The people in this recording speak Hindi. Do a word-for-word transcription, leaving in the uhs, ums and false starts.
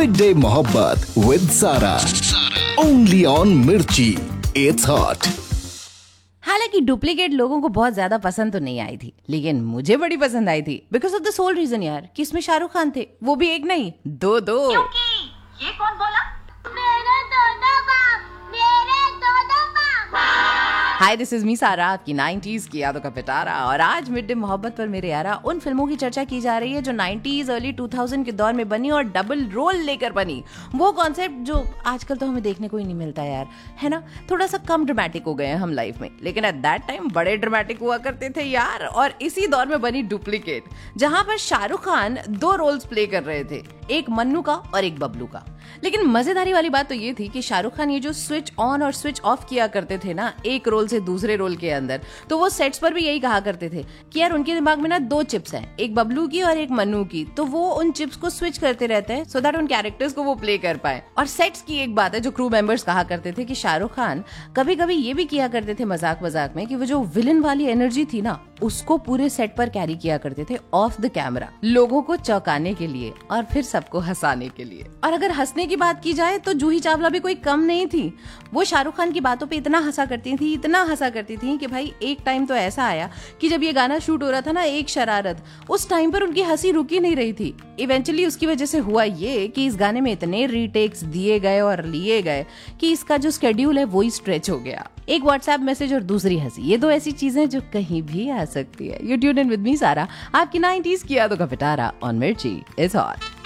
मिड डे मोहब्बत विद सारा, ओनली ऑन मिर्ची, इट्स हॉट। हालांकि डुप्लीकेट लोगों को बहुत ज्यादा पसंद तो नहीं आई थी, लेकिन मुझे बड़ी पसंद आई थी because of the soul reason यार कि इसमें शाहरुख खान थे, वो भी एक नहीं दो दो। ये कौन बोला? मेरे दो दो बाप, मेरे दो दो बाप। हाय, दिस इज मी सारा, आपकी नाइंटीज़ की यादों का पिटारा। और आज मिड डे मोहब्बत पर मेरे यारा उन फिल्मों की चर्चा की जा रही है जो नाइंटीज़ अर्ली टू थाउज़ेंड के दौर में बनी और डबल रोल लेकर बनी। वो कॉन्सेप्ट जो आजकल तो हमें देखने को ही नहीं मिलता यार, है ना। थोड़ा सा कम ड्रामेटिक हो गए हैं हम लाइफ में, लेकिन एट दैट टाइम बड़े ड्रामेटिक हुआ करते थे यार। और इसी दौर में बनी डुप्लीकेट, जहां पर शाहरुख खान दो रोल्स प्ले कर रहे थे, एक मन्नू का और एक बबलू का। लेकिन मजेदारी वाली बात तो ये थी कि शाहरुख खान ये जो स्विच ऑन और स्विच ऑफ किया करते थे ना एक रोल से दूसरे रोल के अंदर, तो वो सेट्स पर भी यही कहा करते थे कि यार उनके दिमाग में ना दो चिप्स हैं, एक बबलू की और एक मन्नू की, तो वो उन चिप्स को स्विच करते रहते हैं सो दैट उन कैरेक्टर्स को वो प्ले कर पाए। और सेट्स की एक बात है जो क्रू मेंबर्स कहा करते थे कि शाहरुख खान कभी कभी ये भी किया करते थे मजाक मजाक में कि वो जो विलन वाली एनर्जी थी ना उसको पूरे सेट पर कैरी किया करते थे ऑफ द कैमरा, लोगों को चौंकाने के लिए और फिर सबको हंसाने के लिए। और अगर हंसने की बात की जाए तो जूही चावला भी कोई कम नहीं थी। वो शाहरुख खान की बातों पे इतना हंसा करती थी, इतना हंसा करती थी कि भाई एक टाइम तो ऐसा आया कि जब ये गाना शूट हो रहा था ना एक शरारत, उस टाइम पर उनकी हंसी रुकी नहीं रही थी। इवेंचुअली उसकी वजह से हुआ ये कि इस गाने में इतने रीटेक्स दिए गए और लिए गए कि इसका जो स्केड्यूल है वो ही स्ट्रेच हो गया। एक व्हाट्सएप मैसेज और दूसरी हंसी, ये दो ऐसी चीजें जो कहीं भी आ सकती है। You tune in with me सारा, आपकी नाइंटीज़ की यादों का पिटारा ऑन मिर्ची, इट्स हॉट।